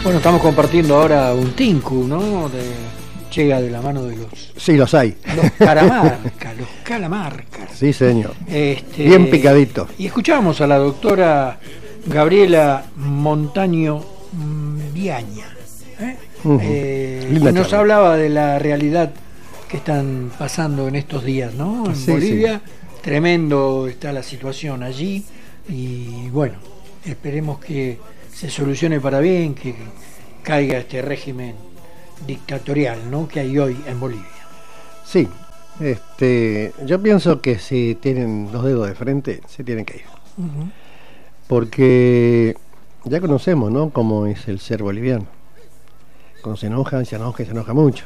Bueno, estamos compartiendo ahora un tinku, ¿no? Llega de la mano de los... Sí, los hay. Los calamarcas. Sí, señor. Bien picadito. Y escuchamos a la doctora Gabriela Montaño Viaña, que nos hablaba de la realidad que están pasando en estos días, ¿no? En Bolivia, sí. Tremendo está la situación allí y bueno, esperemos que se solucione para bien, que caiga este régimen dictatorial, ¿no?, que hay hoy en Bolivia. Sí, yo pienso que si tienen los dedos de frente, se tienen que ir. Uh-huh. Porque ya conocemos, ¿no?, cómo es el ser boliviano. Cuando se enoja mucho.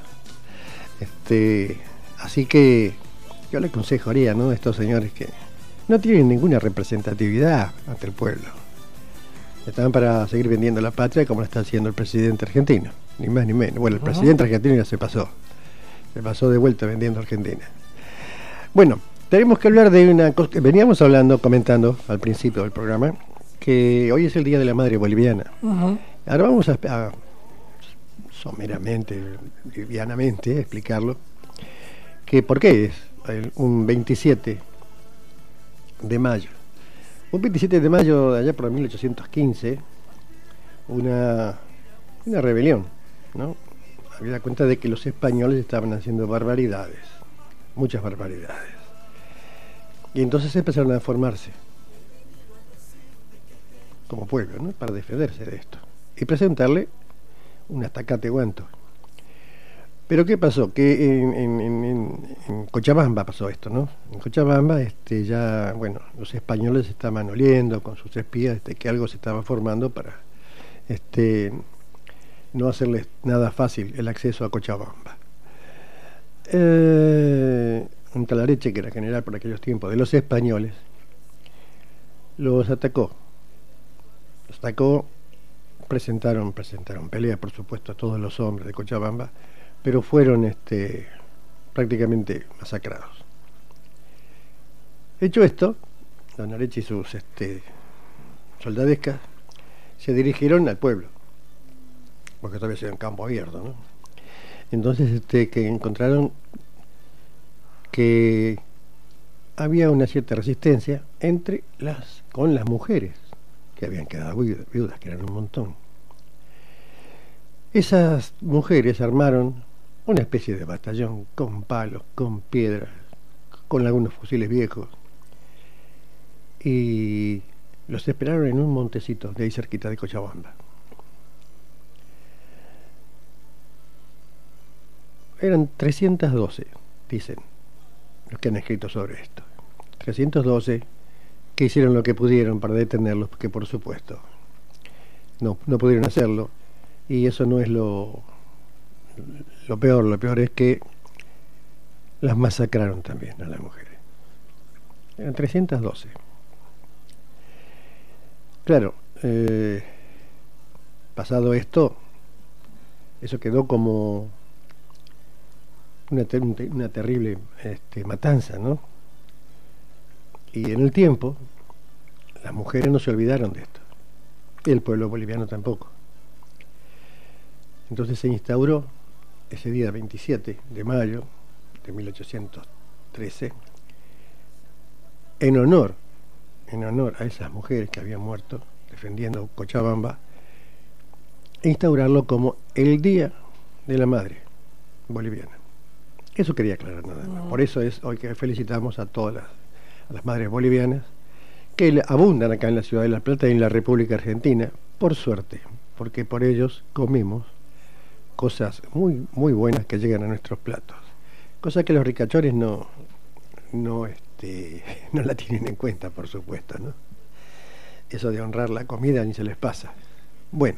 Así que yo le aconsejaría, ¿no?, a estos señores que no tienen ninguna representatividad ante el pueblo. Están para seguir vendiendo la patria como lo está haciendo el presidente argentino, ni más ni menos. Bueno, el presidente argentino ya se pasó de vuelta vendiendo Argentina. Bueno, tenemos que hablar de una cosa que veníamos comentando al principio del programa, que hoy es el Día de la Madre Boliviana. Uh-huh. Ahora vamos a someramente, livianamente, explicarlo, que por qué es un 27 de mayo. Un 27 de mayo de allá por 1815, una rebelión, ¿no? Había cuenta de que los españoles estaban haciendo barbaridades, muchas barbaridades. Y entonces empezaron a formarse como pueblo, ¿no?, para defenderse de esto y presentarle un atacate guanto. Pero ¿qué pasó? Que en Cochabamba pasó esto, ¿no? En Cochabamba ya, bueno, los españoles estaban oliendo con sus espías que algo se estaba formando para no hacerles nada fácil el acceso a Cochabamba. Un Talareche, que era general por aquellos tiempos de los españoles, los atacó. Presentaron pelea, por supuesto, a todos los hombres de Cochabamba, pero fueron prácticamente masacrados. Hecho esto, don Arechi y sus soldadescas se dirigieron al pueblo, porque todavía era un campo abierto, ¿no? Entonces que encontraron que había una cierta resistencia con las mujeres que habían quedado viudas, que eran un montón. Esas mujeres armaron una especie de batallón con palos, con piedras, con algunos fusiles viejos, y los esperaron en un montecito de ahí cerquita de Cochabamba. Eran 312, dicen los que han escrito sobre esto. 312 que hicieron lo que pudieron para detenerlos, porque por supuesto no pudieron hacerlo, y eso no es lo peor es que las masacraron también a las mujeres. Eran 312. Claro, pasado esto, eso quedó como una terrible matanza, ¿no? Y en el tiempo, las mujeres no se olvidaron de esto, y el pueblo boliviano tampoco. Entonces se instauró ese día 27 de mayo de 1813 en honor a esas mujeres que habían muerto defendiendo Cochabamba, e instaurarlo como el Día de la Madre Boliviana. Eso quería aclarar nada más. Por eso es hoy que felicitamos a todas las madres bolivianas que abundan acá en la ciudad de La Plata y en la República Argentina, por suerte, porque por ellos comemos cosas muy, muy buenas que llegan a nuestros platos, cosas que los ricachones no la tienen en cuenta, por supuesto, ¿no? Eso de honrar la comida ni se les pasa. Bueno,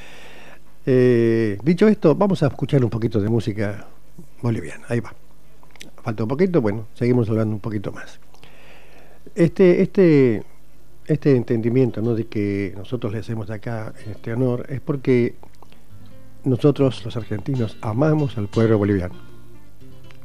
dicho esto, vamos a escuchar un poquito de música boliviana. Ahí va. Falta un poquito, bueno, seguimos hablando un poquito más. Este entendimiento, ¿no?, de que nosotros le hacemos acá este honor es porque nosotros, los argentinos, amamos al pueblo boliviano.